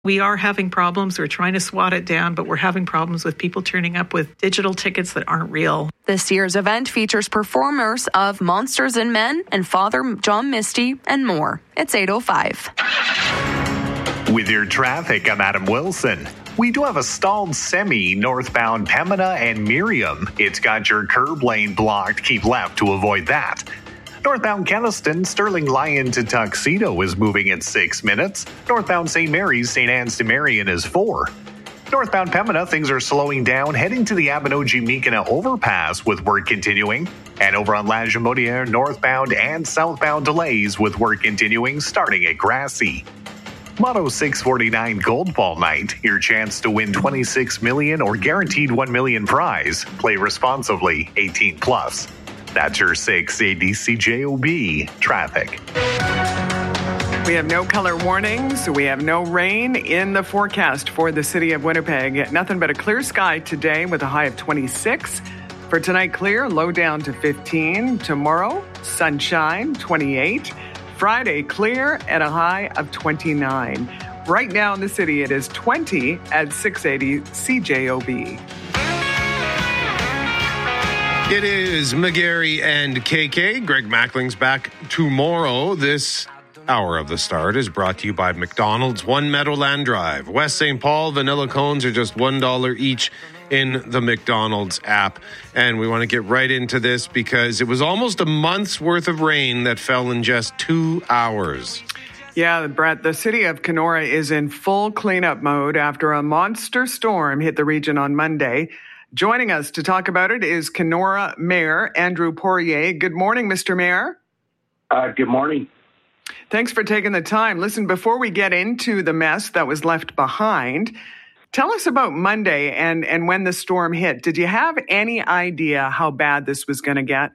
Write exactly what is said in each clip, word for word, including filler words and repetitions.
We are having problems. We're trying to swat it down, but we're having problems with people turning up with digital tickets that aren't real. This year's event features performers of Monsters and Men and Father John Misty and more. It's eight oh five. With your traffic, I'm Adam Wilson. We do have a stalled semi northbound Pembina and Miriam. It's got your curb lane blocked. Keep left to avoid that. Northbound Keniston, Sterling Lyon to Tuxedo is moving at six minutes. Northbound Saint Mary's, Saint Anne's to Marion is four. Northbound Pembina, things are slowing down, heading to the Abinogi-Mekina overpass with work continuing. And over on La Jamodiere, northbound and southbound delays with work continuing, starting at Grassy. Motto six forty-nine Gold Ball Night, your chance to win twenty-six million dollars or guaranteed one million dollars prize. Play responsibly, eighteen plus. That's your six A D C J O B traffic. We have no color warnings. We have no rain in the forecast for the city of Winnipeg. Nothing but a clear sky today with a high of twenty-six. For tonight, clear, low down to fifteen. Tomorrow, sunshine, twenty-eight. Friday, clear at a high of twenty-nine. Right now in the city, it is twenty at six eighty C J O B. It is McGarry and K K. Greg Mackling's back tomorrow. This hour of The Start is brought to you by McDonald's, One Meadowland Drive. West Saint Paul, vanilla cones are just one dollar each in the McDonald's app. And we want to get right into this because it was almost a month's worth of rain that fell in just two hours. Yeah, Brett, the city of Kenora is in full cleanup mode after a monster storm hit the region on Monday. Joining us to talk about it is Kenora Mayor Andrew Poirier. Good morning, Mister Mayor. Uh, good morning. Thanks for taking the time. Listen, before we get into the mess that was left behind, tell us about Monday and, and when the storm hit. Did you have any idea how bad this was going to get?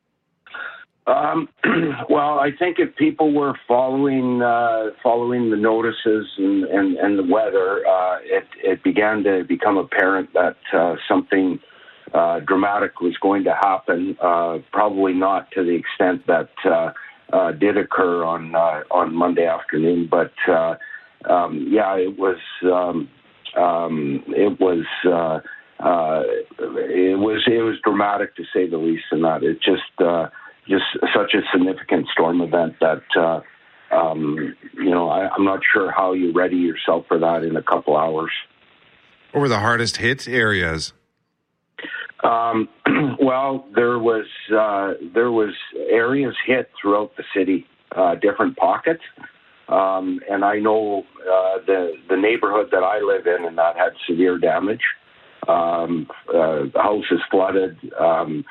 Um, well, I think if people were following uh, following the notices and, and, and the weather, uh, it, it began to become apparent that uh, something uh, dramatic was going to happen. Uh, probably not to the extent that uh, uh, did occur on uh, on Monday afternoon, but uh, um, yeah, it was um, um, it was uh, uh, it was it was dramatic to say the least. In that, it just uh, just such a significant storm event that, uh, um, you know, I, I'm not sure how you ready yourself for that in a couple hours. What were the hardest hit areas? Um, well, there was uh, there was areas hit throughout the city, uh, different pockets. Um, and I know uh, the, the neighborhood that I live in, and that had severe damage. Um, uh, houses flooded, um,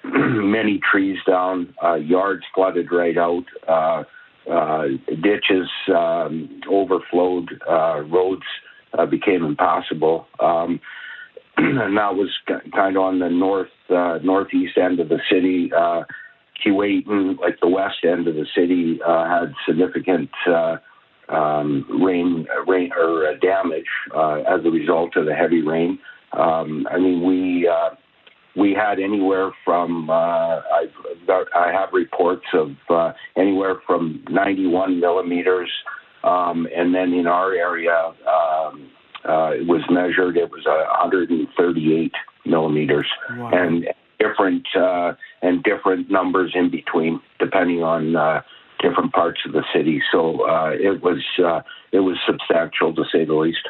many trees down, uh, yards flooded right out, uh, uh, ditches um, overflowed, uh, roads uh, became impassable. Um, and that was kind of on the north uh, northeast end of the city. Uh, Keewatin, like the west end of the city, uh, had significant uh, um, rain, rain or uh, damage uh, as a result of the heavy rain. Um, I mean, we. Uh, We had anywhere from, uh, I've got, I have reports of uh, anywhere from ninety-one millimeters. Um, and then in our area, um, uh, it was measured, it was one hundred thirty-eight millimeters. Wow. And different, uh, and different numbers in between, depending on uh, different parts of the city. So uh, it was, uh, it was substantial, to say the least.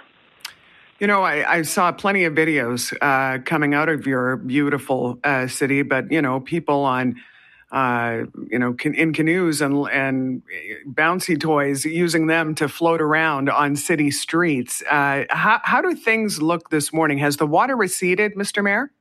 You know, I, I saw plenty of videos uh, coming out of your beautiful uh, city, but, you know, people on, uh, you know, can, in canoes and, and bouncy toys, using them to float around on city streets. Uh, how, how do things look this morning? Has the water receded, Mister Mayor?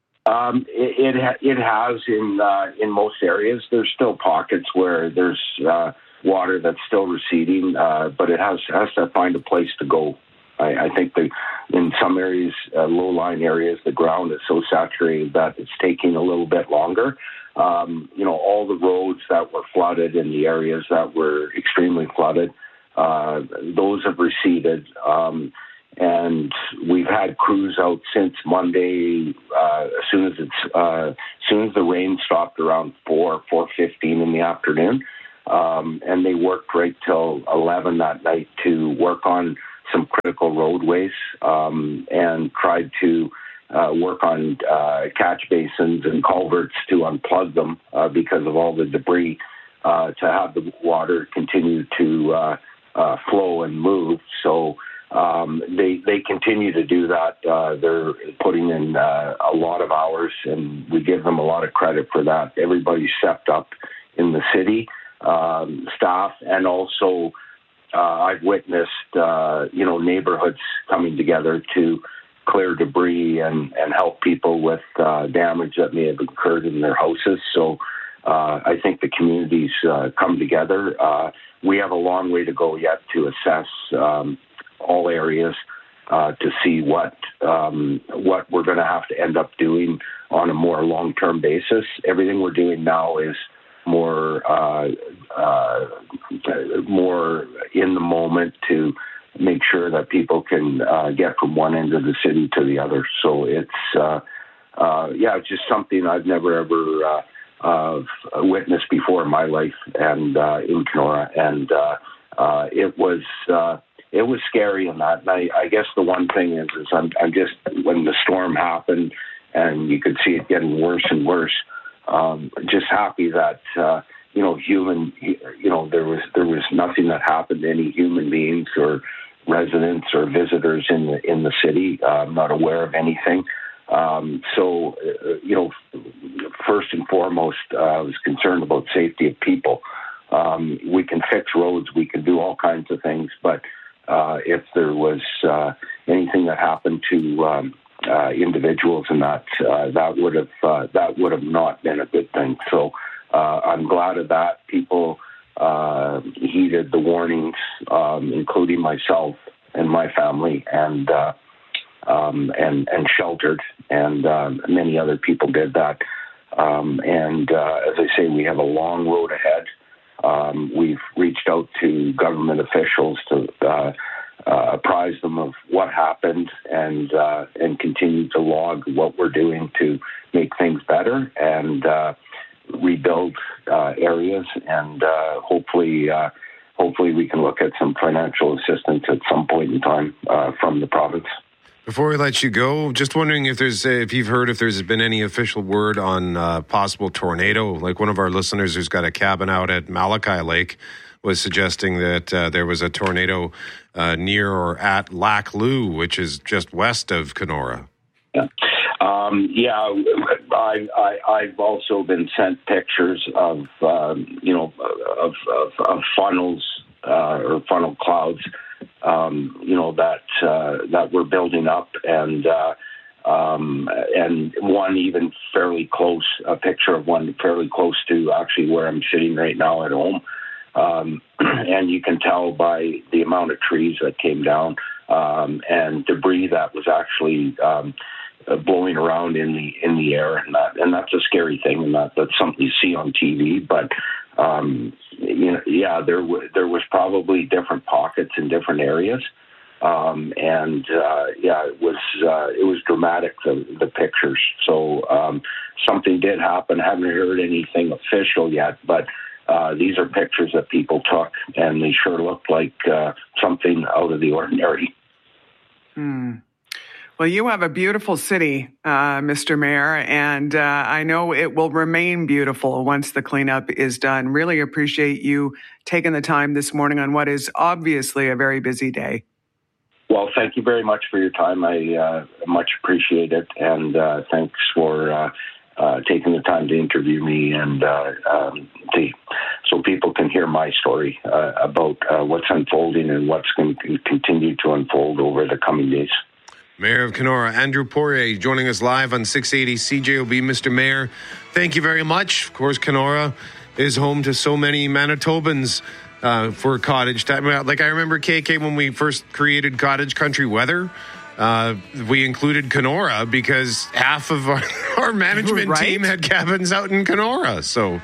Um, it, it, it has in, uh, in most areas. There's still pockets where there's uh, water that's still receding, uh, but it has, has to find a place to go. I, I think the, in some areas, uh, low-lying areas, the ground is so saturated that it's taking a little bit longer. Um, you know, all the roads that were flooded in the areas that were extremely flooded, uh, those have receded. Um, and we've had crews out since Monday. Uh, as soon as it's, uh, as soon as the rain stopped around four, four fifteen in the afternoon, um, and they worked right till eleven that night to work on some critical roadways um, and tried to uh, work on uh, catch basins and culverts to unplug them uh, because of all the debris uh, to have the water continue to uh, uh, flow and move. So um, they they continue to do that. Uh, they're putting in uh, a lot of hours, and we give them a lot of credit for that. Everybody stepped up in the city, um, staff, and also uh, I've witnessed, uh, you know, neighborhoods coming together to clear debris and, and help people with uh, damage that may have occurred in their houses. So uh, I think the communities uh, come together. Uh, we have a long way to go yet to assess um, all areas uh, to see what um, what we're going to have to end up doing on a more long-term basis. Everything we're doing now is more uh, uh, more in the moment to make sure that people can uh, get from one end of the city to the other. So it's uh, uh, yeah, it's just something I've never ever uh, uh, witnessed before in my life, and uh, in Kenora, and uh, uh, it was uh, it was scary in that. And I, I guess the one thing is, is I'm, I'm just when the storm happened and you could see it getting worse and worse. Um, just happy that uh, you know human, you know there was there was nothing that happened to any human beings or residents or visitors in the in the city. Uh, I'm not aware of anything. Um, so uh, you know, first and foremost, uh, I was concerned about safety of people. Um, we can fix roads, we can do all kinds of things, but uh, if there was uh, anything that happened to um, Uh, individuals, and that uh, that would have uh, that would have not been a good thing. So uh, I'm glad of that. People uh, heeded the warnings, um, including myself and my family, and uh, um, and and sheltered, and uh, many other people did that. Um, and uh, as I say, we have a long road ahead. Um, we've reached out to government officials to Uh, Uh, apprise them of what happened, and uh, and continue to log what we're doing to make things better and uh, rebuild uh, areas, and uh, hopefully uh, hopefully we can look at some financial assistance at some point in time uh, from the province. Before we let you go, just wondering if there's if you've heard if there's been any official word on uh, possible tornado. Like one of our listeners who's got a cabin out at Malachi Lake was suggesting that uh, there was a tornado uh, near or at Lac Loup, which is just west of Kenora. Yeah, um, yeah. I, I, I've also been sent pictures of um, you know of, of, of funnels uh, or funnel clouds, um, you know that uh, that were building up, and uh, um, and one even fairly close. A picture of one fairly close to actually where I'm sitting right now at home. Um, and you can tell by the amount of trees that came down um, and debris that was actually um, blowing around in the in the air, and that and that's a scary thing, and that, that's something you see on T V. But um, you know, yeah, there w- there was probably different pockets in different areas, um, and uh, yeah, it was uh, it was dramatic, the, the pictures. So um, something did happen. I haven't heard anything official yet, but. Uh, these are pictures that people took, and they sure look like uh, something out of the ordinary. Hmm. Well, you have a beautiful city, uh, Mister Mayor, and uh, I know it will remain beautiful once the cleanup is done. Really appreciate you taking the time this morning on what is obviously a very busy day. Well, thank you very much for your time. I uh, much appreciate it, and uh, thanks for uh, uh, taking the time to interview me, and uh, um, to, so people can hear my story uh, about uh, what's unfolding and what's going to continue to unfold over the coming days. Mayor of Kenora, Andrew Poirier, joining us live on six eighty C J O B. Mister Mayor, thank you very much. Of course, Kenora is home to so many Manitobans uh, for cottage time. Like I remember, K K, when we first created Cottage Country Weather, uh, we included Kenora because half of our, our management right? team had cabins out in Kenora. So...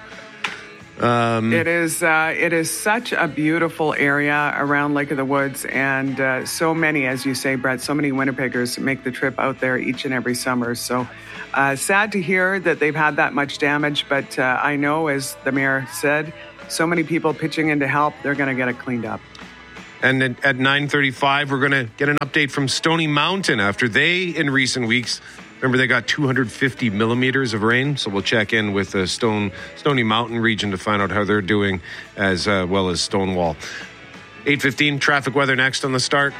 Um, it is uh, it is such a beautiful area around Lake of the Woods, and uh, so many, as you say, Brett, so many Winnipeggers make the trip out there each and every summer. So uh, sad to hear that they've had that much damage, but uh, I know, as the mayor said, so many people pitching in to help, they're going to get it cleaned up. And at, at nine thirty-five, we're going to get an update from Stony Mountain after they, in recent weeks, remember they got two hundred fifty millimeters of rain. So we'll check in with the Stone Stony Mountain region to find out how they're doing, as uh, well as Stonewall. eight fifteen, traffic weather next on the start.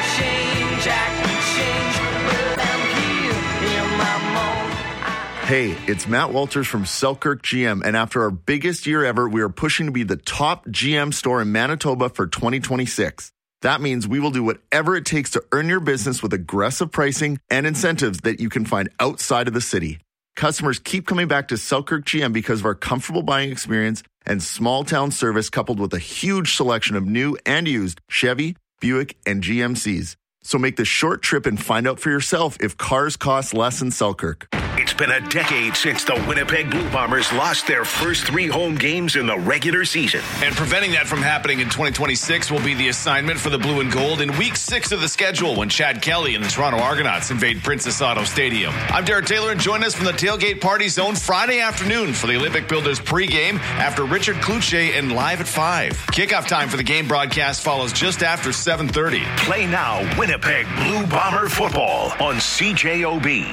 Hey, it's Matt Walters from Selkirk G M, and after our biggest year ever, we are pushing to be the top G M store in Manitoba for twenty twenty-six. That means we will do whatever it takes to earn your business with aggressive pricing and incentives that you can find outside of the city. Customers keep coming back to Selkirk G M because of our comfortable buying experience and small town service, coupled with a huge selection of new and used Chevy, Buick, and G M Cs. So make the short trip and find out for yourself if cars cost less in Selkirk. It's been a decade since the Winnipeg Blue Bombers lost their first three home games in the regular season. And preventing that from happening in twenty twenty-six will be the assignment for the Blue and Gold in week six of the schedule when Chad Kelly and the Toronto Argonauts invade Princess Auto Stadium. I'm Derek Taylor, and join us from the Tailgate Party Zone Friday afternoon for the Olympic Builders pregame after Richard Kluche and Live at five. Kickoff time for the game broadcast follows just after seven thirty. Play now Winnipeg Blue Bomber football on C J O B.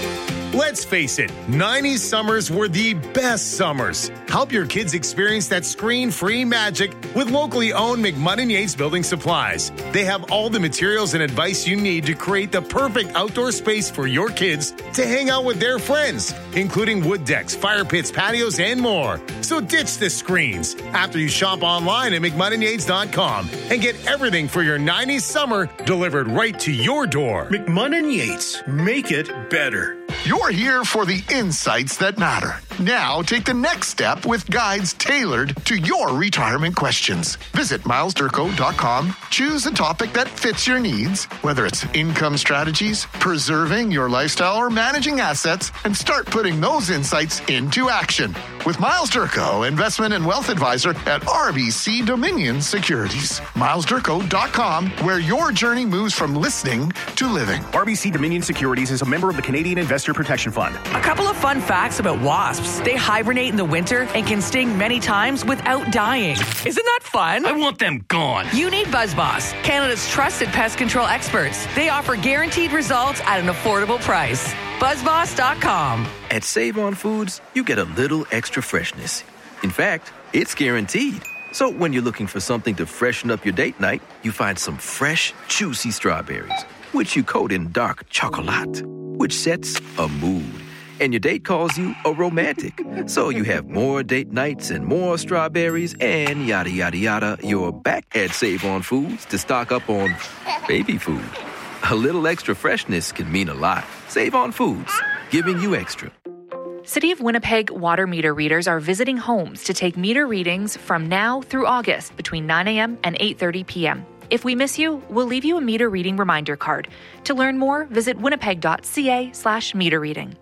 Let's face it, nineties summers were the best summers. Help your kids experience that screen-free magic with locally owned McMunn and Yates Building Supplies. They have all the materials and advice you need to create the perfect outdoor space for your kids to hang out with their friends, including wood decks, fire pits, patios, and more. So ditch the screens after you shop online at McMunn and Yates dot com and get everything for your nineties summer delivered right to your door. McMunn and Yates, make it better. You're here for the insights that matter. Now take the next step with guides tailored to your retirement questions. Visit miles durko dot com, choose a topic that fits your needs, whether it's income strategies, preserving your lifestyle, or managing assets, and start putting those insights into action. With Miles Durko, investment and wealth advisor at R B C Dominion Securities. miles durko dot com, where your journey moves from listening to living. R B C Dominion Securities is a member of the Canadian Investor Protection Fund. A couple of fun facts about wasps. They hibernate in the winter and can sting many times without dying. Isn't that fun? I want them gone. You need BuzzBoss, Canada's trusted pest control experts. They offer guaranteed results at an affordable price. buzz boss dot com. At Save On Foods, you get a little extra freshness. In fact, it's guaranteed. So when you're looking for something to freshen up your date night, you find some fresh, juicy strawberries, which you coat in dark chocolate, which sets a mood. And your date calls you a romantic. So you have more date nights and more strawberries and yada, yada, yada. You're back at Save On Foods to stock up on baby food. A little extra freshness can mean a lot. Save On Foods, giving you extra. City of Winnipeg water meter readers are visiting homes to take meter readings from now through August between nine a.m. and eight thirty p.m. If we miss you, we'll leave you a meter reading reminder card. To learn more, visit winnipeg.ca slash meter reading.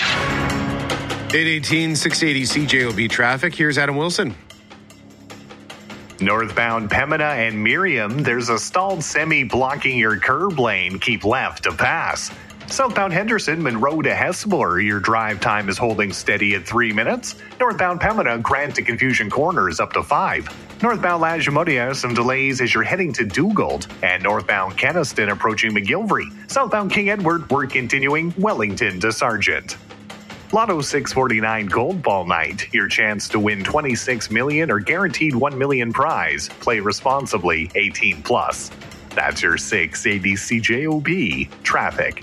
eight eighteen, six eighty C J O B traffic. Here's Adam Wilson. Northbound Pembina and Miriam, there's a stalled semi blocking your curb lane. Keep left to pass. Southbound Henderson, Monroe to Hespeler, your drive time is holding steady at three minutes. Northbound Pembina, Grant to Confusion Corners up to five. Northbound Lagimodiere, some delays as you're heading to Dugald. And northbound Kenaston approaching McGilvery. Southbound King Edward, work continuing, Wellington to Sargent. Lotto six forty-nine Gold Ball Night, your chance to win twenty-six million dollars or guaranteed one million dollars prize. Play responsibly, eighteen plus. That's your six eighty C J O B traffic.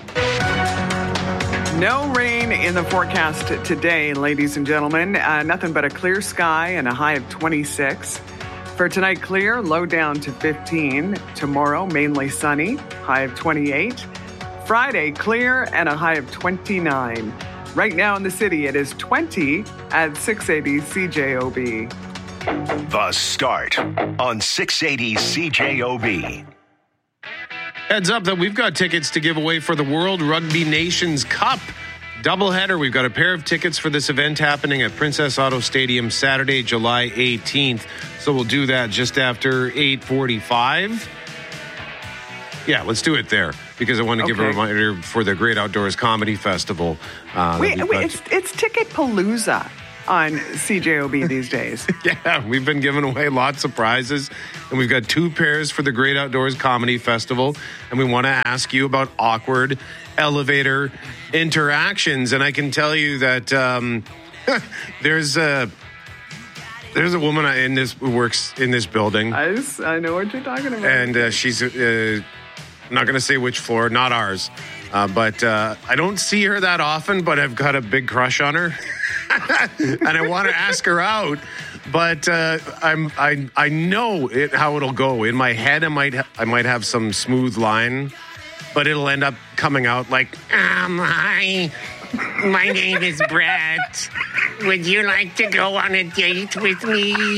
No rain in the forecast today, ladies and gentlemen. Uh, nothing but a clear sky and a high of twenty-six. For tonight, clear, low down to fifteen. Tomorrow, mainly sunny, high of twenty-eight. Friday, clear and a high of twenty-nine. Right now in the city, it is twenty at six eighty C J O B. The Start on six eighty C J O B. Heads up that we've got tickets to give away for the World Rugby Nations Cup doubleheader. We've got a pair of tickets for this event happening at Princess Auto Stadium Saturday, July eighteenth. So we'll do that just after eight forty-five. Yeah, let's do it there because I want to okay. give a reminder for the Great Outdoors Comedy Festival. Uh, wait, wait, it's, it's Ticket Palooza. on C J O B these days. Yeah, we've been giving away lots of prizes, and we've got two pairs for the Great Outdoors Comedy Festival, and we want to ask you about awkward elevator interactions. And I can tell you that um, there's a there's a woman in this who works in this building. I, I know what you're talking about. And uh, she's uh, I'm not going to say which floor, not ours. Uh, but uh, I don't see her that often, but I've got a big crush on her. And I want to ask her out, but uh, I'm I I know it, how it'll go. In my head, I might ha- I might have some smooth line, but it'll end up coming out like, um, hi, my name is Brett. Would you like to go on a date with me?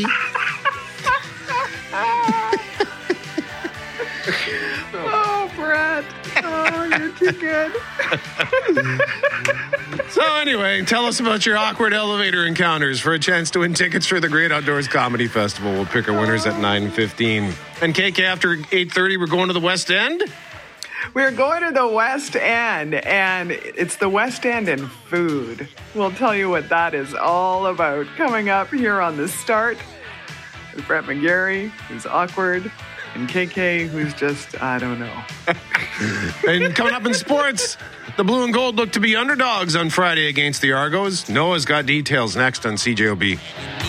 Oh, Brett. Oh, you're too good. So anyway, tell us about your awkward elevator encounters. For a chance to win tickets for the Great Outdoors Comedy Festival, we'll pick our winners at nine fifteen. And K K, after eight thirty, we're going to the West End? We're going to the West End, and it's the West End and food. We'll tell you what that is all about coming up here on The Start. With Brett McGarry, who's awkward, and K K, who's just, I don't know. And coming up in sports, the Blue and Gold look to be underdogs on Friday against the Argos. Noah's got details next on C J O B.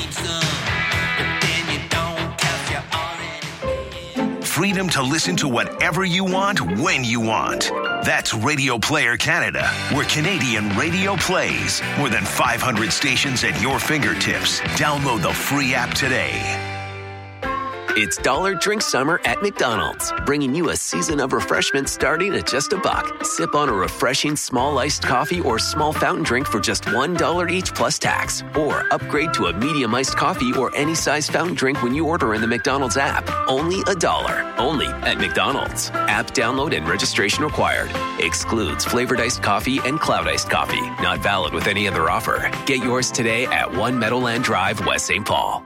Freedom to listen to whatever you want, when you want. That's Radio Player Canada, where Canadian radio plays. More than five hundred stations at your fingertips. Download the free app today. It's Dollar Drink Summer at McDonald's, bringing you a season of refreshment starting at just a buck. Sip on a refreshing small iced coffee or small fountain drink for just one dollar each plus tax. Or upgrade to a medium iced coffee or any size fountain drink when you order in the McDonald's app. Only a dollar. Only at McDonald's. App download and registration required. Excludes flavored iced coffee and cloud iced coffee. Not valid with any other offer. Get yours today at One Meadowland Drive, West Saint Paul.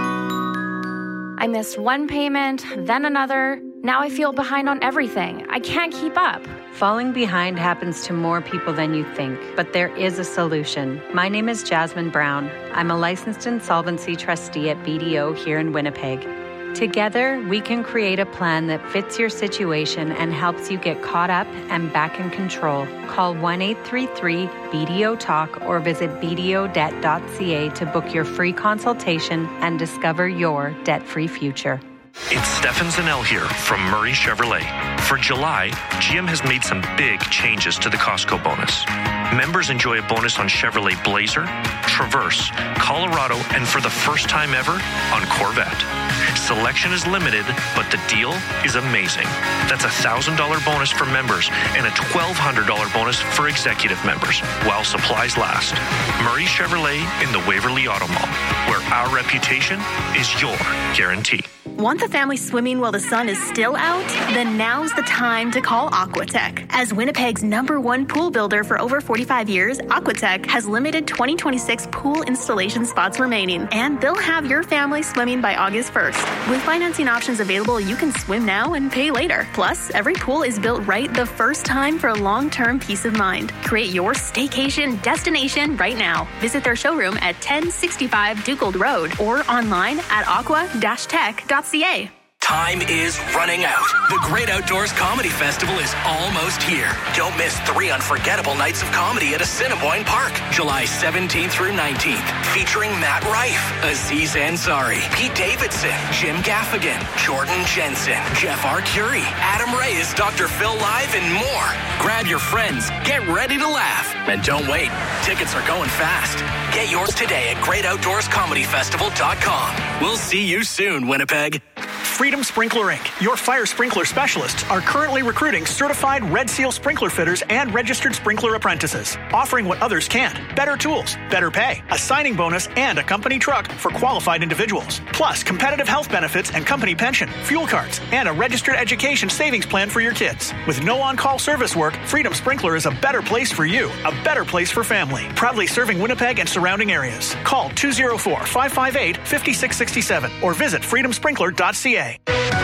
I missed one payment, then another. Now I feel behind on everything. I can't keep up. Falling behind happens to more people than you think, but there is a solution. My name is Jasmine Brown. I'm a licensed insolvency trustee at B D O here in Winnipeg. Together, we can create a plan that fits your situation and helps you get caught up and back in control. Call one eight three three B D O talk or visit b d o debt dot c a to book your free consultation and discover your debt-free future. It's Stefan Zanel here from Murray Chevrolet. For July, G M has made some big changes to the Costco bonus. Members enjoy a bonus on Chevrolet Blazer, Traverse, Colorado, and for the first time ever, on Corvette. Selection is limited, but the deal is amazing. That's a one thousand dollars bonus for members and a twelve hundred dollars bonus for executive members while supplies last. Murray Chevrolet in the Waverly Auto Mall, where our reputation is your guarantee. Want the family swimming while the sun is still out? Then now's the time to call Aquatech. As Winnipeg's number one pool builder for over forty-five years, Aquatech has limited twenty twenty-six pool installation spots remaining, and they'll have your family swimming by August first. With financing options available, you can swim now and pay later. Plus, every pool is built right the first time for long-term peace of mind. Create your staycation destination right now. Visit their showroom at ten sixty-five Dukeold Road or online at aqua dash tech dot c a. Time is running out. The Great Outdoors Comedy Festival is almost here. Don't miss three unforgettable nights of comedy at Assiniboine Park, July seventeenth through nineteenth, featuring Matt Rife, Aziz Ansari, Pete Davidson, Jim Gaffigan, Jordan Jensen, Jeff Arcuri, Adam Reyes, Doctor Phil Live, and more. Grab your friends, get ready to laugh, and don't wait. Tickets are going fast. Get yours today at great outdoors comedy festival dot com. We'll see you soon, Winnipeg. Freedom Sprinkler Incorporated, your fire sprinkler specialists, are currently recruiting certified Red Seal sprinkler fitters and registered sprinkler apprentices, offering what others can't: better tools, better pay, a signing bonus, and a company truck for qualified individuals. Plus, competitive health benefits and company pension, fuel cards, and a registered education savings plan for your kids. With no on-call service work, Freedom Sprinkler is a better place for you, a better place for family. Proudly serving Winnipeg and surrounding areas. Call two oh four, five five eight, five six six seven or visit freedom sprinkler dot c a.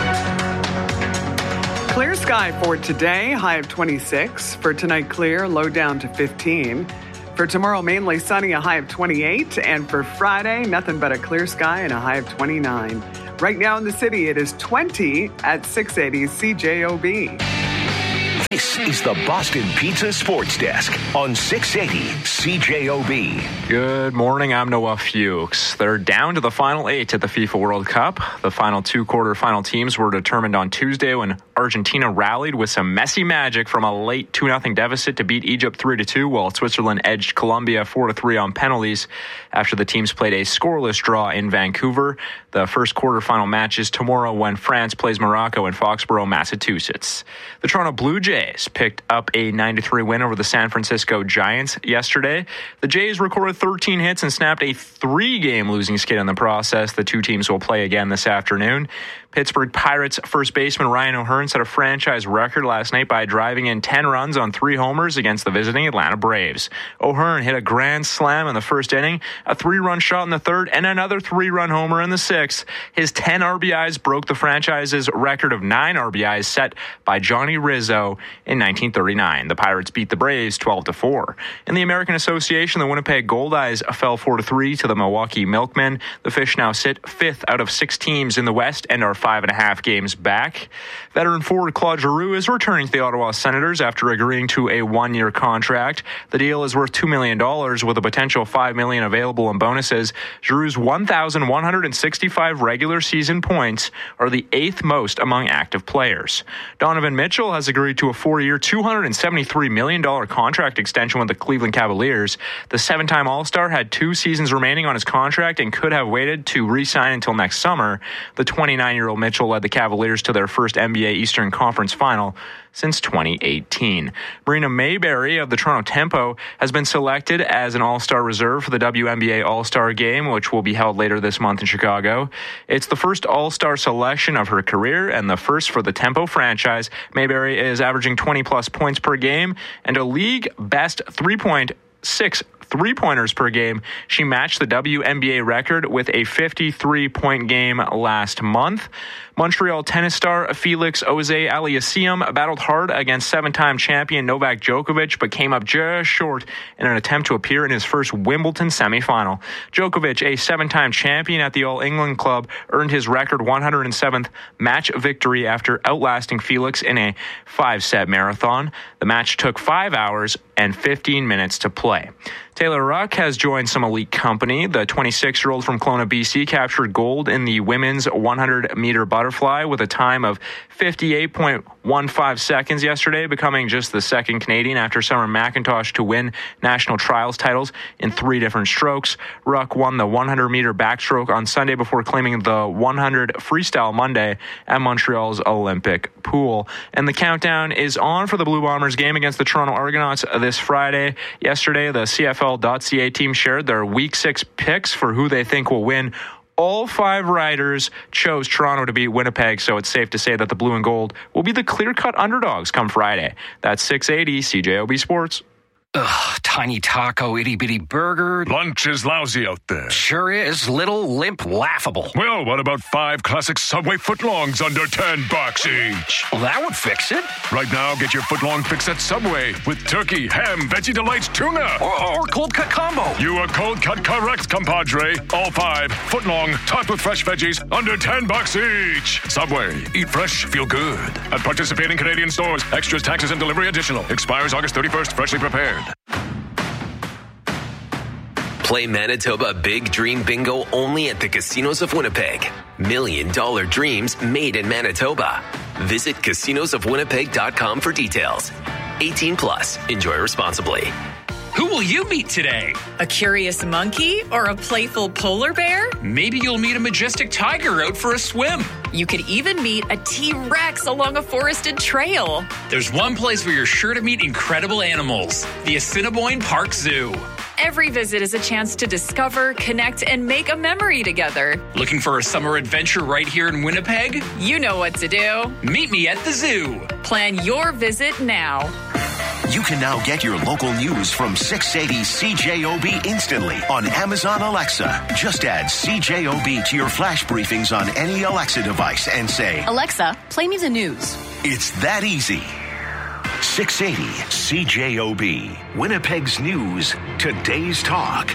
Clear sky for today, high of twenty-six. For tonight, clear, low down to fifteen. For tomorrow, mainly sunny, a high of twenty-eight. And for Friday, nothing but a clear sky and a high of twenty-nine. Right now in the city, it is twenty at six eighty C J O B. This is the Boston Pizza Sports Desk on six eighty C J O B. Good morning, I'm Noah Fuchs. They're down to the final eight at the FIFA World Cup. The final two quarterfinal teams were determined on Tuesday when Argentina rallied with some messy magic from a late two nothing deficit to beat Egypt three to two, while Switzerland edged Colombia four to three on penalties after the teams played a scoreless draw in Vancouver. The first quarterfinal match is tomorrow when France plays Morocco in Foxborough, Massachusetts. The Toronto Blue Jays picked up a nine to three win over the San Francisco Giants yesterday. The Jays recorded thirteen hits and snapped a three-game losing skid in the process. The two teams will play again this afternoon. Pittsburgh Pirates first baseman Ryan O'Hearn set a franchise record last night by driving in ten runs on three homers against the visiting Atlanta Braves. O'Hearn hit a grand slam in the first inning, a three-run shot in the third, and another three-run homer in the sixth. His ten R B Is broke the franchise's record of nine R B Is set by Johnny Rizzo in nineteen thirty-nine. The Pirates beat the Braves twelve to four. In the American Association, the Winnipeg Goldeyes fell four to three to the Milwaukee Milkmen. The Fish now sit fifth out of six teams in the West and are five and a half games back. Veteran forward Claude Giroux is returning to the Ottawa Senators after agreeing to a one-year contract. The deal is worth two million dollars with a potential five million dollars available in bonuses. Giroux's one thousand one hundred sixty-five regular season points are the eighth most among active players. Donovan Mitchell has agreed to a four-year, two hundred seventy-three million dollars contract extension with the Cleveland Cavaliers. The seven-time All-Star had two seasons remaining on his contract and could have waited to re-sign until next summer. The twenty-nine-year-old Mitchell led the Cavaliers to their first N B A Eastern Conference final since twenty eighteen. Marina Mayberry of the Toronto Tempo has been selected as an All-Star reserve for the W N B A All-Star Game, which will be held later this month in Chicago. It's the first All-Star selection of her career and the first for the Tempo franchise. Mayberry is averaging twenty-plus points per game and a league-best three point six three-pointers per game. She matched the W N B A record with a fifty-three point game last month. Montreal tennis star Felix Auger-Aliassime battled hard against seven-time champion Novak Djokovic, but came up just short in an attempt to appear in his first Wimbledon semifinal. Djokovic, a seven-time champion at the All England Club, earned his record one hundred seventh match victory after outlasting Felix in a five-set marathon. The match took five hours and fifteen minutes to play. Taylor Ruck has joined some elite company. The twenty-six-year-old from Kelowna, B C, captured gold in the women's one hundred meter butterfly with a time of fifty-eight point one five seconds yesterday, becoming just the second Canadian after Summer McIntosh to win national trials titles in three different strokes. Ruck won the one hundred meter backstroke on Sunday before claiming the one hundred freestyle Monday at Montreal's Olympic pool. And the countdown is on for the Blue Bombers game against the Toronto Argonauts this Friday. Yesterday, the C F L dot C A team shared their Week six picks for who they think will win. All five riders chose Toronto to beat Winnipeg, so it's safe to say that the Blue and Gold will be the clear-cut underdogs come Friday. That's six eighty C J O B Sports. Ugh, tiny taco, itty-bitty burger. Lunch is lousy out there. Sure is. Little, limp, laughable. Well, what about five classic Subway footlongs under ten bucks each? Well, that would fix it. Right now, get your footlong fix at Subway with turkey, ham, Veggie Delights, tuna. Or, or cold cut combo. You are cold cut correct, compadre. All five, footlong, topped with fresh veggies, under ten bucks each. Subway. Eat fresh, feel good. At participating Canadian stores. Extras, taxes, and delivery additional. Expires August thirty-first. Freshly prepared. Play Manitoba Big Dream Bingo only at the casinos of Winnipeg. Million dollar dreams made in Manitoba. Visit casinos of winnipeg dot com for details. eighteen plus. Enjoy responsibly. Who will you meet today? A curious monkey or a playful polar bear? Maybe you'll meet a majestic tiger out for a swim. You could even meet a T-Rex along a forested trail. There's one place where you're sure to meet incredible animals. The Assiniboine Park Zoo. Every visit is a chance to discover, connect, and make a memory together. Looking for a summer adventure right here in Winnipeg? You know what to do. Meet me at the zoo. Plan your visit now. You can now get your local news from six eighty C J O B instantly on Amazon Alexa. Just add C J O B to your flash briefings on any Alexa device and say, Alexa, play me the news. It's that easy. six eighty C J O B. Winnipeg's News, today's talk.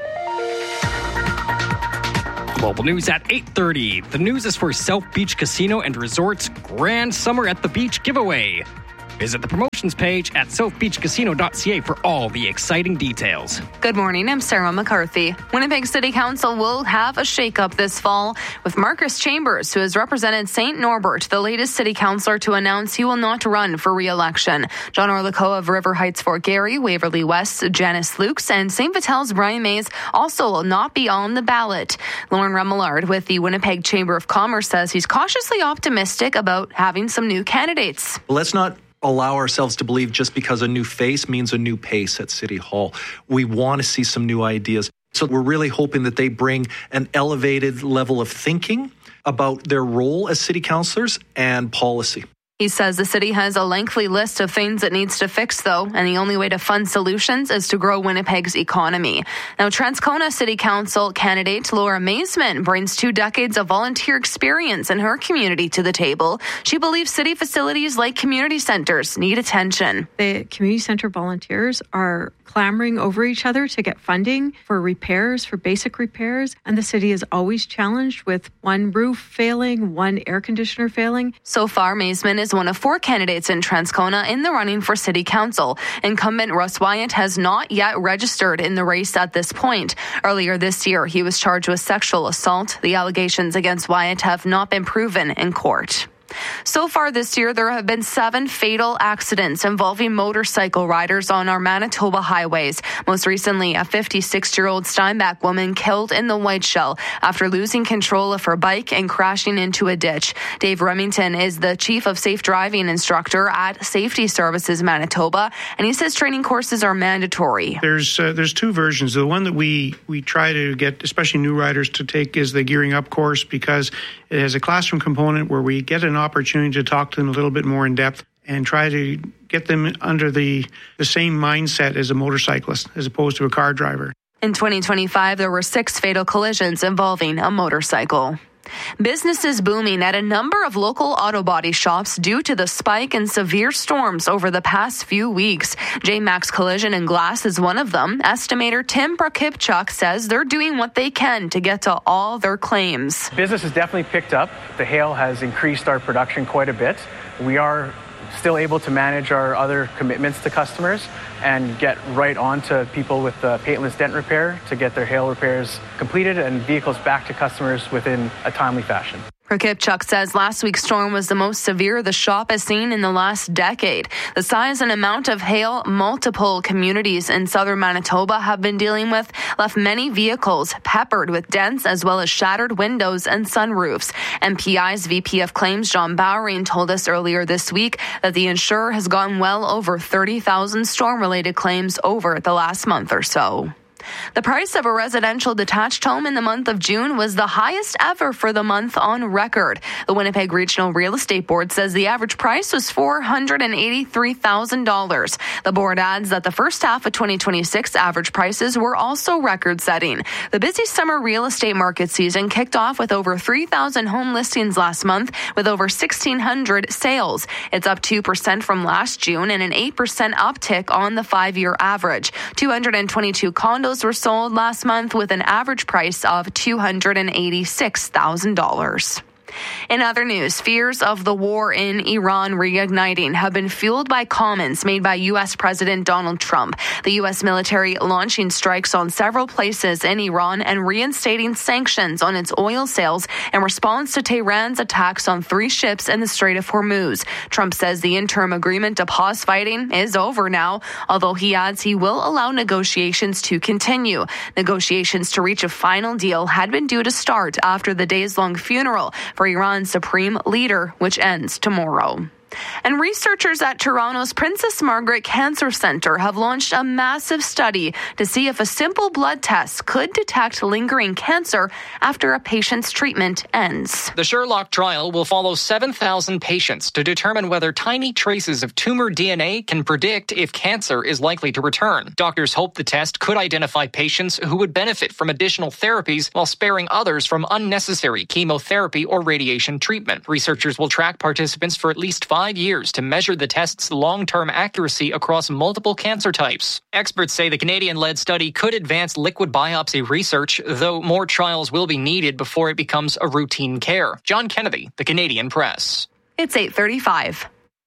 Global news at eight thirty. The news is for South Beach Casino and Resort's Grand Summer at the Beach giveaway. Visit the promotions page at south beach casino dot c a for all the exciting details. Good morning, I'm Sarah McCarthy. Winnipeg City Council will have a shakeup this fall with Marcus Chambers, who has represented Saint Norbert, the latest city councillor to announce he will not run for re-election. John Orlico of River Heights Fort Garry, Waverly West, Janice Lukes, and Saint Vitel's Brian Mays also will not be on the ballot. Lauren Remillard with the Winnipeg Chamber of Commerce says he's cautiously optimistic about having some new candidates. Let's not allow ourselves to believe just because a new face means a new pace at City Hall. We want to see some new ideas. So we're really hoping that they bring an elevated level of thinking about their role as city councillors and policy. He says the city has a lengthy list of things it needs to fix, though, and the only way to fund solutions is to grow Winnipeg's economy. Now, Transcona City Council candidate Laura Maisman brings two decades of volunteer experience in her community to the table. She believes city facilities like community centers need attention. The community center volunteers are clamoring over each other to get funding for repairs, for basic repairs, and the city is always challenged with one roof failing, one air conditioner failing. So far, Maisman is one of four candidates in Transcona in the running for city council. Incumbent Russ Wyatt has not yet registered in the race at this point. Earlier this year, he was charged with sexual assault. The allegations against Wyatt have not been proven in court. So far this year, there have been seven fatal accidents involving motorcycle riders on our Manitoba highways. Most recently, a fifty-six-year-old Steinbach woman killed in the Whiteshell after losing control of her bike and crashing into a ditch. Dave Remington is the chief of safe driving instructor at Safety Services Manitoba, and he says training courses are mandatory. There's uh, there's two versions. The one that we, we try to get, especially new riders, to take is the Gearing Up course, because it has a classroom component where we get an opportunity to talk to them a little bit more in depth and try to get them under the, the same mindset as a motorcyclist as opposed to a car driver. In twenty twenty-five, there were six fatal collisions involving a motorcycle. Business is booming at a number of local auto body shops due to the spike in severe storms over the past few weeks. J Max Collision and Glass is one of them. Estimator Tim Prokipchuk says they're doing what they can to get to all their claims. Business has definitely picked up. The hail has increased our production quite a bit. We are still able to manage our other commitments to customers and get right on to people with the paintless dent repair to get their hail repairs completed and vehicles back to customers within a timely fashion. Prokipchuk says last week's storm was the most severe the shop has seen in the last decade. The size and amount of hail multiple communities in southern Manitoba have been dealing with left many vehicles peppered with dents as well as shattered windows and sunroofs. M P I's V P of Claims, John Bowering, told us earlier this week that the insurer has gotten well over thirty thousand storm-related claims over the last month or so. The price of a residential detached home in the month of June was the highest ever for the month on record. The Winnipeg Regional Real Estate Board says the average price was four hundred eighty-three thousand dollars. The board adds that the first half of twenty twenty-six average prices were also record-setting. The busy summer real estate market season kicked off with over three thousand home listings last month, with over sixteen hundred sales. It's up two percent from last June and an eight percent uptick on the five-year average. two hundred twenty-two condos were sold last month with an average price of two hundred eighty-six thousand dollars. In other news, fears of the war in Iran reigniting have been fueled by comments made by U S President Donald Trump. The U S military launching strikes on several places in Iran and reinstating sanctions on its oil sales in response to Tehran's attacks on three ships in the Strait of Hormuz. Trump says the interim agreement to pause fighting is over now, although he adds he will allow negotiations to continue. Negotiations to reach a final deal had been due to start after the days-long funeral for Iran's supreme leader, which ends tomorrow. And researchers at Toronto's Princess Margaret Cancer Centre have launched a massive study to see if a simple blood test could detect lingering cancer after a patient's treatment ends. The Sherlock trial will follow seven thousand patients to determine whether tiny traces of tumor D N A can predict if cancer is likely to return. Doctors hope the test could identify patients who would benefit from additional therapies while sparing others from unnecessary chemotherapy or radiation treatment. Researchers will track participants for at least five five years to measure the test's long-term accuracy across multiple cancer types. Experts say the Canadian-led study could advance liquid biopsy research, though more trials will be needed before it becomes a routine care. John Kennedy, The Canadian Press. It's eight thirty-five.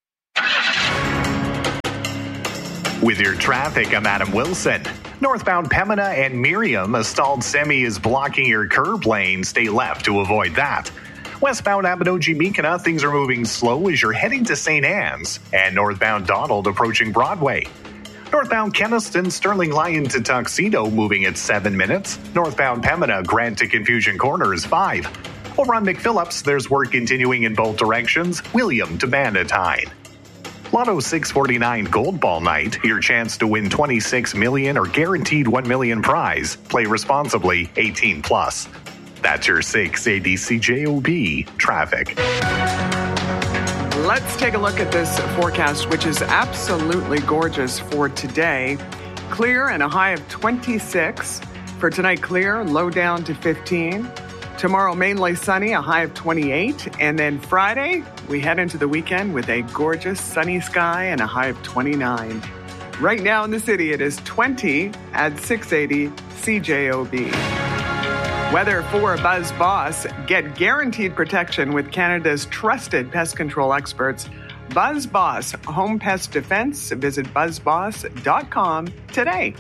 With your traffic, I'm Adam Wilson. Northbound Pembina and Miriam, a stalled semi is blocking your curb lane. Stay left to avoid that. Westbound Abinogi-Mekina, things are moving slow as you're heading to Saint Anne's. And northbound Donald approaching Broadway. Northbound Keniston, Sterling Lion to Tuxedo moving at seven minutes. Northbound Pembina, Grant to Confusion Corner is five. Over on McPhillips, there's work continuing in both directions. William to Banditine. Lotto six forty-nine Gold Ball Night, your chance to win twenty-six million dollars or guaranteed one million dollars prize. Play responsibly, eighteen plus. That's your six eighty C J O B traffic. Let's take a look at this forecast, which is absolutely gorgeous for today. Clear and a high of twenty-six. For tonight, clear, low down to fifteen. Tomorrow, mainly sunny, a high of twenty-eight. And then Friday, we head into the weekend with a gorgeous sunny sky and a high of twenty-nine. Right now in the city, it is twenty at six eighty C J O B. Weather for Buzz Boss. Get guaranteed protection with Canada's trusted pest control experts. Buzz Boss, Home Pest Defense. Visit buzz boss dot com today.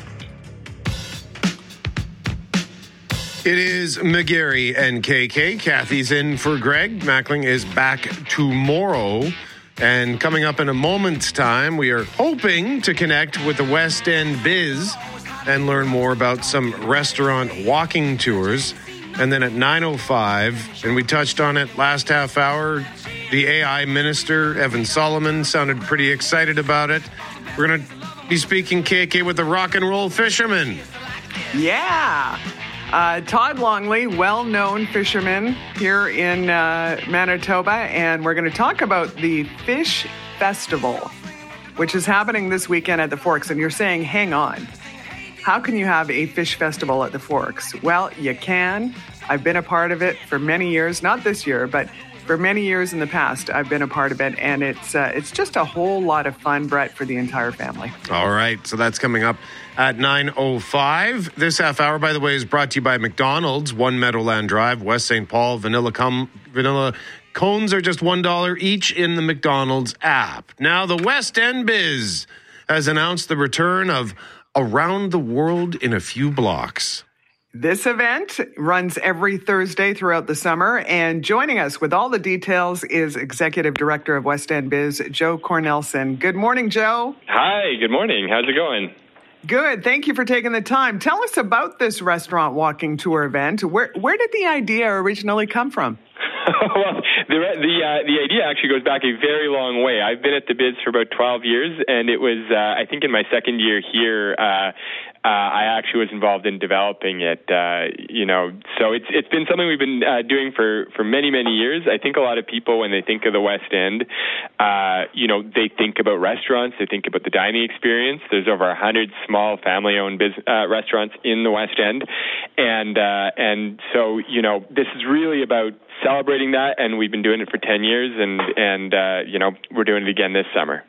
It is McGarry and K K. Kathy's in for Greg. Mackling is back tomorrow. And coming up in a moment's time, we are hoping to connect with the West End Biz and learn more about some restaurant walking tours. And then at nine oh five, and we touched on it last half hour, the A I minister, Evan Solomon, sounded pretty excited about it. We're going to be speaking, K K, with the rock and roll fisherman. Yeah. Uh, Todd Longley, well-known fisherman here in uh, Manitoba, and we're going to talk about the Fish Festival, which is happening this weekend at the Forks. And you're saying, hang on, how can you have a fish festival at the Forks? Well, you can. I've been a part of it for many years, not this year, but for many years in the past, I've been a part of it, and it's uh, it's just a whole lot of fun, Brett, for the entire family. All right, so that's coming up at nine oh five. This half hour, by the way, is brought to you by McDonald's, One Meadowland Drive, West Saint Paul. Vanilla, cum, vanilla cones are just one dollar each in the McDonald's app. Now, the West End Biz has announced the return of Around the World in a Few Blocks. This event runs every Thursday throughout the summer, and joining us with all the details is Executive Director of West End Biz, Joe Cornelson. Good morning, Joe. Hi, good morning. How's it going? Good. Thank you for taking the time. Tell us about this restaurant walking tour event. Where where did the idea originally come from? Well, the the uh, the idea actually goes back a very long way. I've been at the Biz for about twelve years, and it was, uh, I think, in my second year here, uh, uh, I actually was involved in developing it. Uh, you know, so it's it's been something we've been uh, doing for, for many many years. I think a lot of people, when they think of the West End, uh, you know, they think about restaurants, they think about the dining experience. There's over a hundred small family-owned biz, uh, restaurants in the West End, and uh, and so you know, this is really about celebrating that, and we've been doing it for ten years, and, and uh, you know, we're doing it again this summer.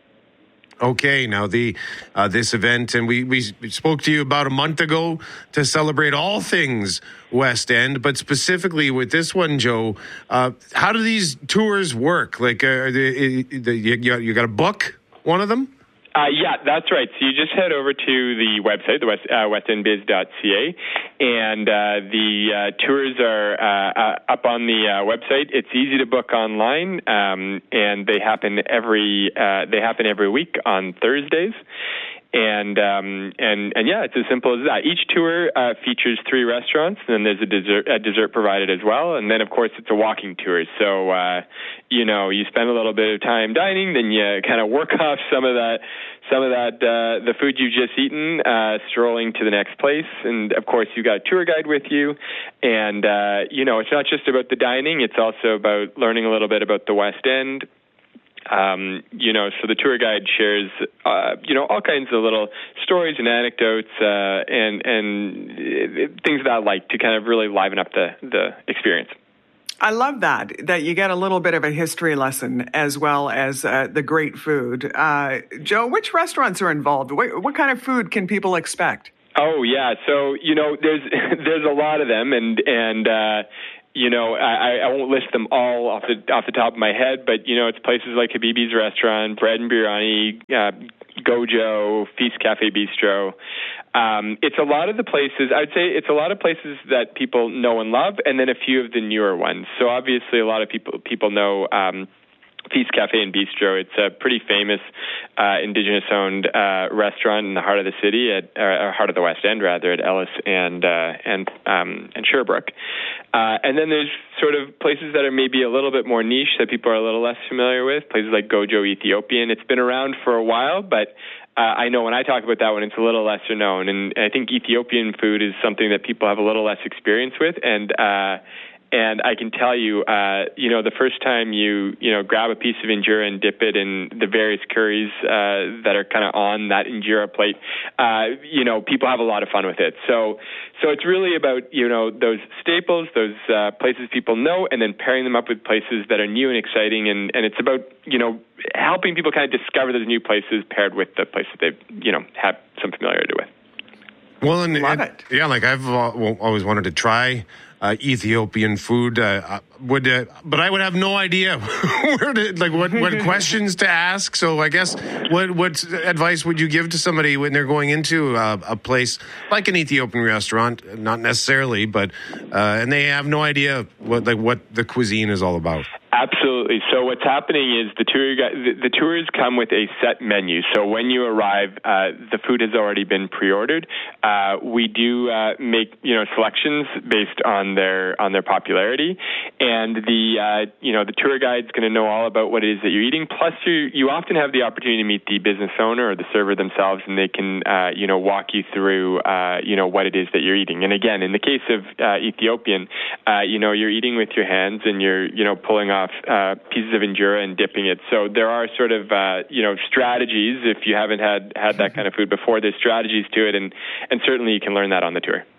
Okay, now the uh, this event, and we, we spoke to you about a month ago to celebrate all things West End, but specifically with this one, Joe, uh, how do these tours work? Like, uh, the, the, you, you got to book one of them? Uh, yeah, that's right. So you just head over to the website, the west, uh, west end biz dot c a, and uh, the uh, tours are uh, uh, up on the uh, website. It's easy to book online, um, and they happen every uh, they happen every week on Thursdays. And um, and and yeah, it's as simple as that. Each tour uh, features three restaurants, and then there's a dessert, a dessert provided as well. And then, of course, it's a walking tour. So uh, you know, you spend a little bit of time dining, then you kind of work off some of that, some of that uh, the food you've just eaten, uh, strolling to the next place. And of course, you've got a tour guide with you. And uh, you know, it's not just about the dining; it's also about learning a little bit about the West End. Um, you know, so the tour guide shares, uh, you know, all kinds of little stories and anecdotes uh, and and things of that like to kind of really liven up the, the experience. I love that, that you get a little bit of a history lesson as well as uh, the great food. Uh, Joe, which restaurants are involved? What, what kind of food can people expect? Oh, yeah. So, you know, there's there's a lot of them, and, and uh, you know, I, I won't list them all off the off the top of my head, but, you know, it's places like Habibi's Restaurant, Bread and Biryani, uh, Gojo, Feast Cafe Bistro. Um, it's a lot of the places, I would say it's a lot of places that people know and love, and then a few of the newer ones. So obviously a lot of people people know um, Feast Cafe and Bistro. It's a pretty famous uh, Indigenous-owned uh, restaurant in the heart of the city, at uh, heart of the West End, rather, at Ellis and uh, and um, and Sherbrooke. Uh, and then there's sort of places that are maybe a little bit more niche that people are a little less familiar with, places like Gojo Ethiopian. It's been around for a while, but Uh, I know when I talk about that one, it's a little lesser known, and I think Ethiopian food is something that people have a little less experience with, and uh, and I can tell you, uh, you know, the first time you you know grab a piece of injera and dip it in the various curries uh, that are kind of on that injera plate, uh, you know, people have a lot of fun with it. So so it's really about, you know, those staples, those uh, places people know, and then pairing them up with places that are new and exciting, and, and it's about, you know, helping people kind of discover those new places paired with the places they've, you know, have some familiarity with. Well, and, and yeah, like I've always wanted to try uh, Ethiopian food. Uh, would, uh, but I would have no idea where to, like what, what questions to ask. So I guess what what advice would you give to somebody when they're going into uh, a place like an Ethiopian restaurant? Not necessarily, but uh, and they have no idea what like what the cuisine is all about. Absolutely. So what's happening is the tour the, the tours come with a set menu. So when you arrive, uh, the food has already been pre-ordered. Uh, we do uh, make you know selections based on their on their popularity, and the uh, you know the tour guide's going to know all about what it is that you're eating. Plus, you you often have the opportunity to meet the business owner or the server themselves, and they can uh, you know walk you through uh, you know what it is that you're eating. And again, in the case of uh, Ethiopian, uh, you know you're eating with your hands, and you're you know pulling off Uh, pieces of injera and dipping it. So there are sort of, uh, you know, strategies. If you haven't had, had that kind of food before, there's strategies to it, and, and certainly you can learn that on the tour.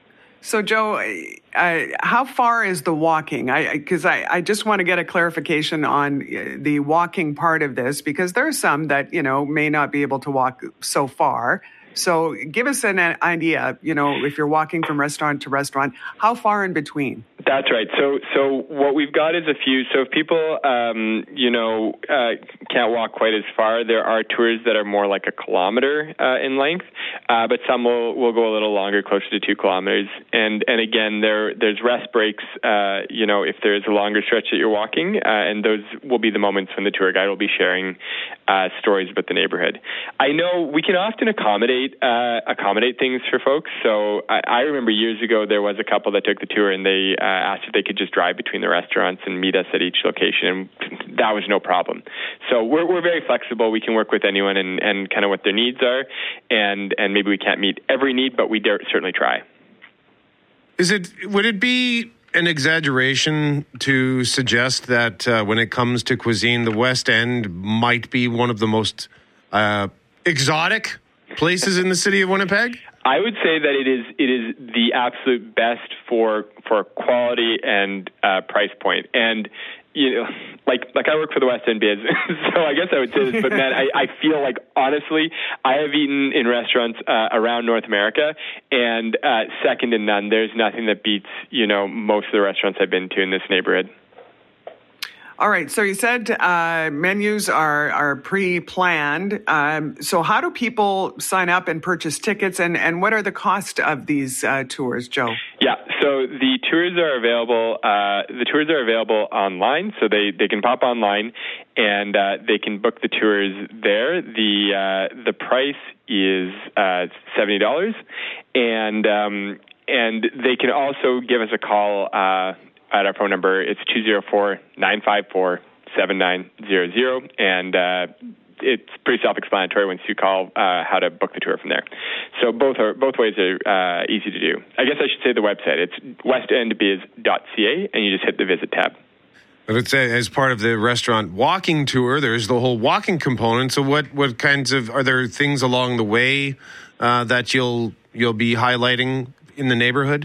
So, Joe, uh, how far is the walking? Because I, I, I just want to get a clarification on the walking part of this, because there are some that, you know, may not be able to walk so far. So give us an idea, you know, if you're walking from restaurant to restaurant, how far in between? That's right. So so what we've got is a few. So if people, um, you know, uh, can't walk quite as far, there are tours that are more like a kilometer uh, in length, uh, but some will, will go a little longer, closer to two kilometers. And and again, there there's rest breaks, uh, you know, if there's a longer stretch that you're walking, uh, and those will be the moments when the tour guide will be sharing uh, stories about the neighborhood. I know we can often accommodate uh, accommodate things for folks. So I, I remember years ago there was a couple that took the tour, and they uh, asked if they could just drive between the restaurants and meet us at each location, and that was no problem. So we're we're very flexible. We can work with anyone and, and kind of what their needs are, and and maybe we can't meet every need, but we dare, certainly try. Is it would it be an exaggeration to suggest that uh, when it comes to cuisine, the West End might be one of the most uh, exotic places in the city of Winnipeg? I would say that it is it is the absolute best for for quality and uh, price point. And you know, like like I work for the West End Biz, so I guess I would say this. But man, I, I feel like honestly, I have eaten in restaurants uh, around North America, and uh, second to none. There's nothing that beats you know most of the restaurants I've been to in this neighborhood. All right. So you said uh, menus are are pre-planned. Um, so how do people sign up and purchase tickets, and, and what are the cost of these uh, tours, Joe? Yeah. So the tours are available. Uh, the tours are available online. So they, they can pop online, and uh, they can book the tours there. The uh, the price is uh, seventy dollars, and um, and they can also give us a call. Uh, At our phone number, it's two zero four, nine five four, seven nine zero zero, and uh, it's pretty self-explanatory once you call uh, how to book the tour from there. So both are both ways are uh, easy to do. I guess I should say the website. It's west end biz dot c a, and you just hit the visit tab. But it's a, as part of the restaurant walking tour, there's the whole walking component. So what, what kinds of, are there things along the way uh, that you'll you'll be highlighting in the neighborhood?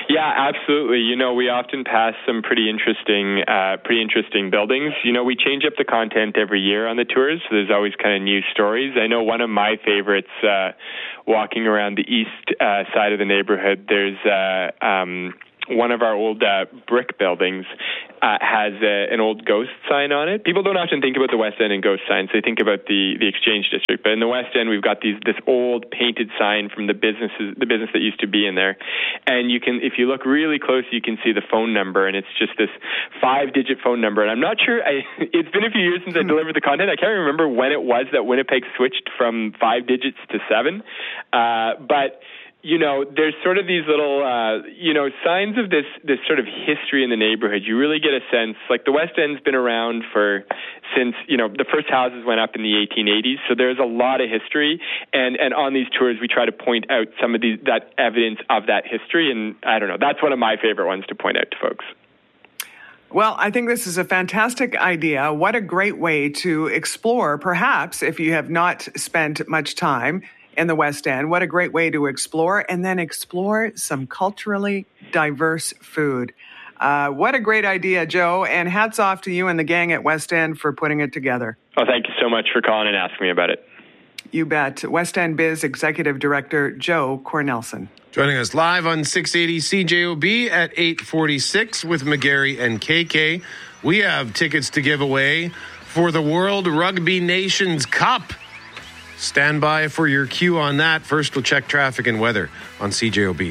Yeah, absolutely. You know, we often pass some pretty interesting, uh, pretty interesting buildings. You know, we change up the content every year on the tours, so there's always kind of new stories. I know one of my favorites, uh, walking around the east uh, side of the neighborhood, there's uh, um, one of our old uh, brick buildings uh, has a, an old ghost sign on it. People don't often think about the West End and ghost signs. They think about the, the Exchange District. But in the West End, we've got these this old painted sign from the businesses, the business that used to be in there. And you can, if you look really close, you can see the phone number, and it's just this five-digit phone number. And I'm not sure, I, it's been a few years since I delivered the content. I can't remember when it was that Winnipeg switched from five digits to seven. Uh, but you know, there's sort of these little, uh, you know, signs of this this sort of history in the neighborhood. You really get a sense, like the West End's been around for since, you know, the first houses went up in the eighteen eighties. So there's a lot of history. And, and on these tours, we try to point out some of these, that evidence of that history. And I don't know, that's one of my favorite ones to point out to folks. Well, I think this is a fantastic idea. What a great way to explore, perhaps, if you have not spent much time in the West End. What a great way to explore, and then explore some culturally diverse food. Uh, what a great idea, Joe, and hats off to you and the gang at West End for putting it together. Oh, thank you so much for calling and asking me about it. You bet. West End Biz Executive Director Joe Cornelson. Joining us live on six eighty C J O B at eight forty-six with McGarry and K K. We have tickets to give away for the World Rugby Nations Cup. Stand by for your cue on that. First, we'll check traffic and weather on C J O B.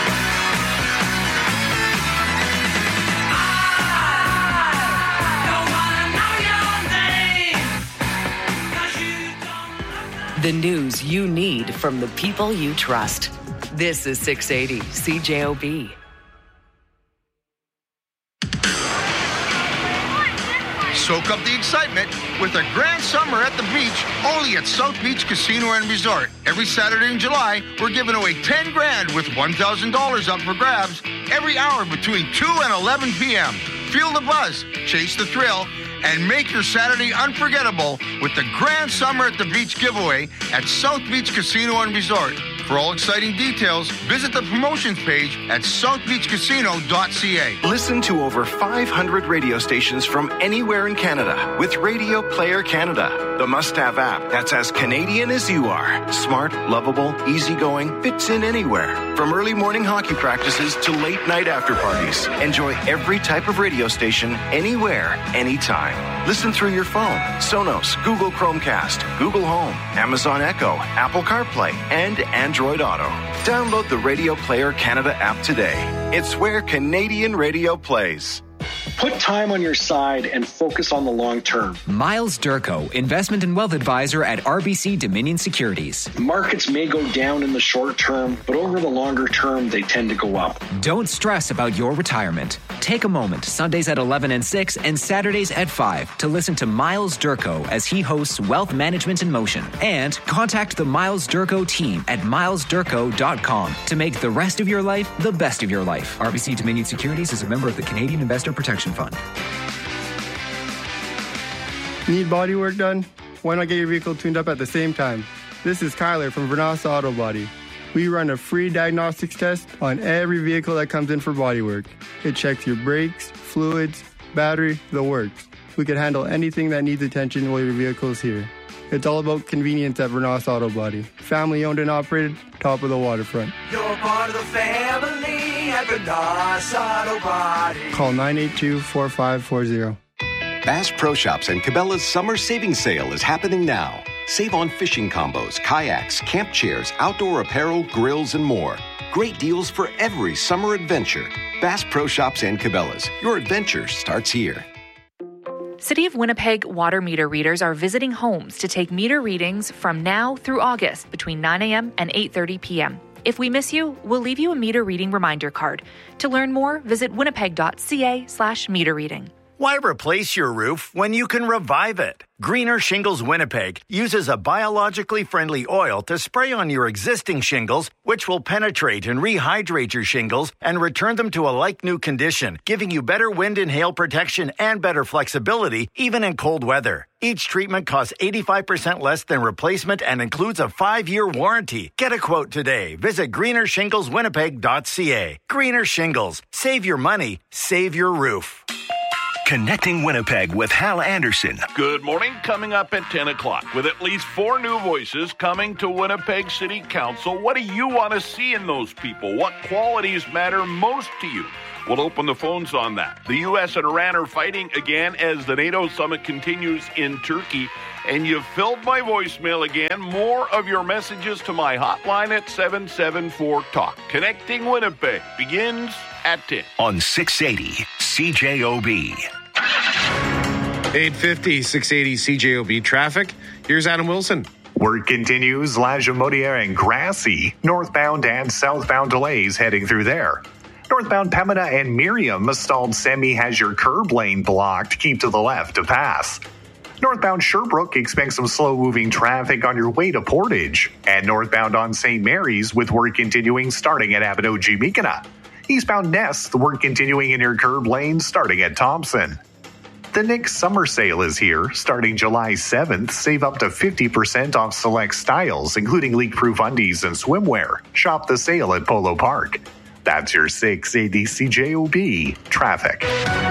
The news you need from the people you trust. This is six eighty C J O B. Soak up the excitement with a grand summer at the beach only at South Beach Casino and Resort. Every Saturday in July, we're giving away ten grand with one thousand dollars up for grabs every hour between two and eleven p.m. Feel the buzz, chase the thrill, and make your Saturday unforgettable with the Grand Summer at the Beach giveaway at South Beach Casino and Resort. For all exciting details, visit the promotions page at south beach casino dot c a. Listen to over five hundred radio stations from anywhere in Canada with Radio Player Canada, the must-have app that's as Canadian as you are. Smart, lovable, easygoing, fits in anywhere. From early morning hockey practices to late night after parties. Enjoy every type of radio station, anywhere, anytime. Listen through your phone, Sonos, Google Chromecast, Google Home, Amazon Echo, Apple CarPlay, and Android Auto. Download the Radio Player Canada app today. It's where Canadian radio plays. Put time on your side and focus on the long term. Miles Durko, investment and wealth advisor at R B C Dominion Securities. Markets may go down in the short term, but over the longer term, they tend to go up. Don't stress about your retirement. Take a moment, Sundays at eleven and six and Saturdays at five, to listen to Miles Durko as he hosts Wealth Management in Motion. And contact the Miles Durko team at miles durko dot com to make the rest of your life the best of your life. R B C Dominion Securities is a member of the Canadian Investor Protection Fund. Need body work done? Why not get your vehicle tuned up at the same time? This is Kyler from Vernas Auto Body. We run a free diagnostics test on every vehicle that comes in for body work. It checks your brakes, fluids, battery, the works. We can handle anything that needs attention while your vehicle is here. It's all about convenience at Vernas Auto Body. Family owned and operated, top of the waterfront. You're part of the family at Vernas Auto Body. Call nine eight two, four five four zero. Bass Pro Shops and Cabela's summer savings sale is happening now. Save on fishing combos, kayaks, camp chairs, outdoor apparel, grills, and more. Great deals for every summer adventure. Bass Pro Shops and Cabela's. Your adventure starts here. City of Winnipeg water meter readers are visiting homes to take meter readings from now through August between nine a.m. and eight thirty p.m. If we miss you, we'll leave you a meter reading reminder card. To learn more, visit winnipeg dot c a slash meter reading. Why replace your roof when you can revive it? Greener Shingles Winnipeg uses a biologically friendly oil to spray on your existing shingles, which will penetrate and rehydrate your shingles and return them to a like-new condition, giving you better wind and hail protection and better flexibility, even in cold weather. Each treatment costs eighty-five percent less than replacement and includes a five-year warranty. Get a quote today. Visit greener shingles winnipeg dot c a. Greener Shingles. Save your money. Save your roof. Connecting Winnipeg with Hal Anderson. Good morning. Coming up at ten o'clock. With at least four new voices coming to Winnipeg City Council, what do you want to see in those people? What qualities matter most to you? We'll open the phones on that. The U S and Iran are fighting again as the NATO summit continues in Turkey. And you've filled my voicemail again. More of your messages to my hotline at seven seven four talk. Connecting Winnipeg begins at ten. On six eighty C J O B. eight fifty, six eighty C J O B traffic. Here's Adam Wilson. Work continues. La Jamodiere and Grassy. Northbound and southbound delays heading through there. Northbound Pembina and Miriam, a stalled semi has your curb lane blocked. Keep to the left to pass. Northbound Sherbrooke, expect some slow-moving traffic on your way to Portage. And northbound on Saint Mary's with work continuing starting at Abinogi-Mikana. Eastbound Ness, the work continuing in your curb lane starting at Thompson. The Nick's Summer Sale is here, starting July seventh. Save up to fifty percent off select styles, including leak-proof undies and swimwear. Shop the sale at Polo Park. That's your six eighty C J O B traffic.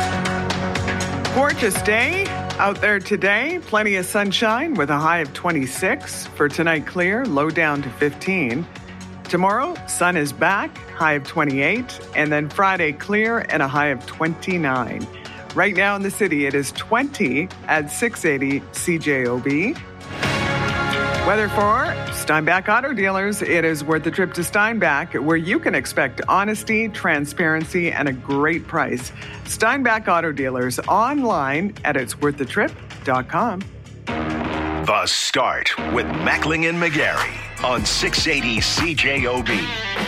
Gorgeous day out there today. Plenty of sunshine with a high of twenty-six. For tonight, clear, low down to fifteen. Tomorrow, sun is back, high of twenty-eight. And then Friday, clear and a high of twenty-nine. Right now in the city, it is twenty at six eighty C J O B. Weather for Steinbach Auto Dealers. It is worth the trip to Steinbach, where you can expect honesty, transparency, and a great price. Steinbach Auto Dealers online at its worth the trip dot com. The Start with Mackling and McGarry on six eighty C J O B.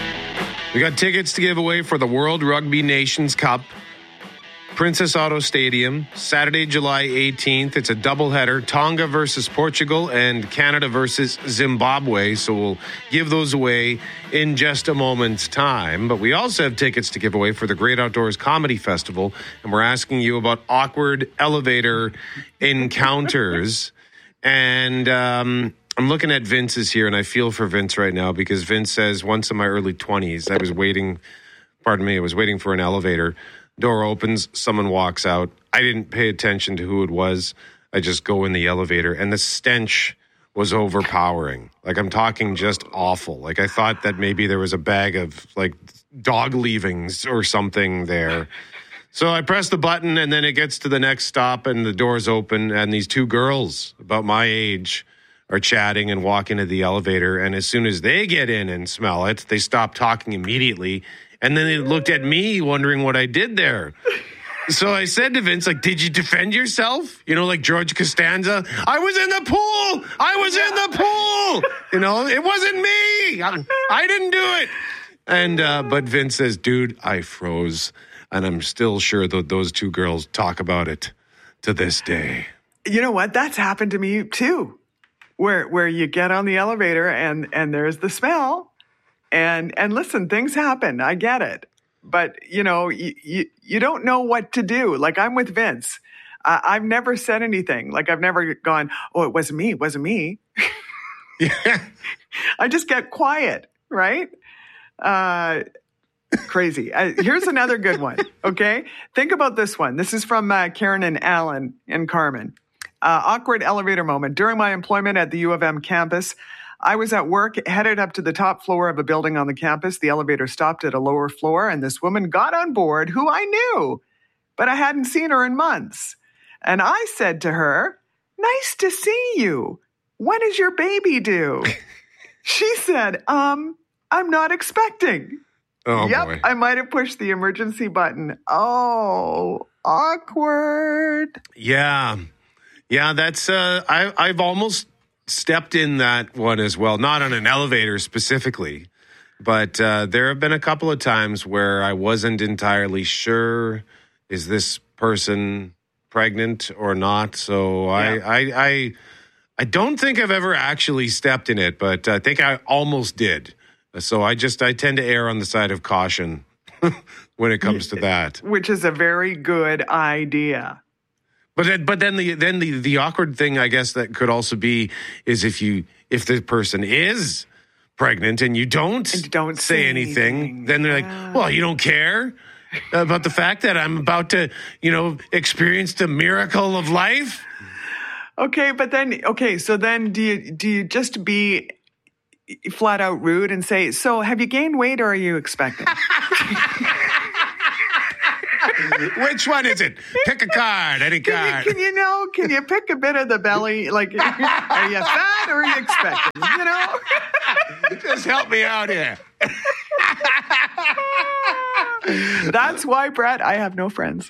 We got tickets to give away for the World Rugby Nations Cup. Princess Auto Stadium, Saturday, July eighteenth. It's a doubleheader, Tonga versus Portugal and Canada versus Zimbabwe. So we'll give those away in just a moment's time. But we also have tickets to give away for the Great Outdoors Comedy Festival. And we're asking you about awkward elevator encounters. And um, I'm looking at Vince's here, and I feel for Vince right now because Vince says, once in my early twenties, I was waiting, pardon me, I was waiting for an elevator. Door opens, someone walks out. I didn't pay attention to who it was. I just go in the elevator, and the stench was overpowering. Like, I'm talking just awful. Like, I thought that maybe there was a bag of, like, dog leavings or something there. So I press the button, and then it gets to the next stop, and the doors open, and these two girls about my age are chatting and walk into the elevator, and as soon as they get in and smell it, they stop talking immediately. And then they looked at me wondering what I did there. So I said to Vince, like, did you defend yourself? You know, like George Costanza, I was in the pool. I was in the pool. You know, it wasn't me. I, I didn't do it. And, uh, but Vince says, dude, I froze. And I'm still sure that those two girls talk about it to this day. You know what? That's happened to me too. Where, where you get on the elevator and, and there's the smell. And and listen, things happen. I get it. But, you know, you, you, you don't know what to do. Like, I'm with Vince. Uh, I've never said anything. Like, I've never gone, oh, it wasn't me. It wasn't me. Yeah. I just get quiet, right? Uh, crazy. Uh, here's another good one, okay? Think about this one. This is from uh, Karen and Alan and Carmen. Uh, awkward elevator moment. During my employment at the U of M campus, I was at work, headed up to the top floor of a building on the campus. The elevator stopped at a lower floor, and this woman got on board who I knew, but I hadn't seen her in months. And I said to her, nice to see you. When is your baby due? She said, um, I'm not expecting. Oh, yep, boy. I might have pushed the emergency button. Oh, awkward. Yeah. Yeah, that's, uh, I, I've almost stepped in that one as well, not on an elevator specifically, but uh, there have been a couple of times where I wasn't entirely sure, is this person pregnant or not. So yeah. I, I, I, I don't think I've ever actually stepped in it, but I think I almost did. So I just, I tend to err on the side of caution when it comes to that. Which is a very good idea. But but then the then the, the awkward thing, I guess, that could also be is if you if the person is pregnant and you don't, and don't say, say anything, anything, then they're yeah. like, well, you don't care about the fact that I'm about to, you know, experience the miracle of life. Okay, but then okay, so then do you do you just be flat out rude and say, so have you gained weight or are you expecting? Which one is it? Pick a card, any can card. You, can you know, can you pick a bit of the belly? Like, are you fat or are you expecting? You know? Just help me out here. That's why, Brett, I have no friends.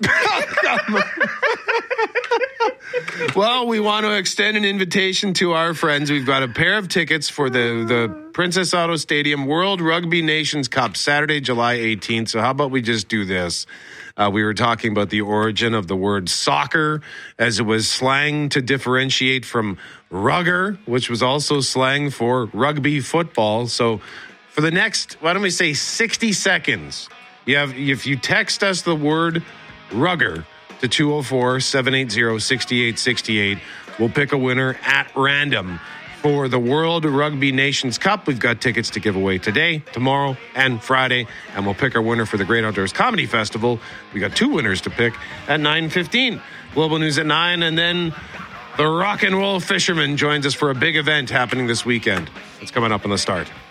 Well, we want to extend an invitation to our friends. We've got a pair of tickets for the, the Princess Auto Stadium World Rugby Nations Cup, Saturday, July eighteenth. So how about we just do this? Uh, we were talking about the origin of the word soccer, as it was slang to differentiate from rugger, which was also slang for rugby football. So for the next, why don't we say sixty seconds, you have, if you text us the word rugger to two oh four, seven eight zero, six eight six eight, we'll pick a winner at random for the World Rugby Nations Cup. We've got tickets to give away today, tomorrow, and Friday, and we'll pick our winner for the Great Outdoors Comedy Festival. We got two winners to pick at nine fifteen. Global News at nine, and then the Rock and Roll Fisherman joins us for a big event happening this weekend. It's coming up on the start.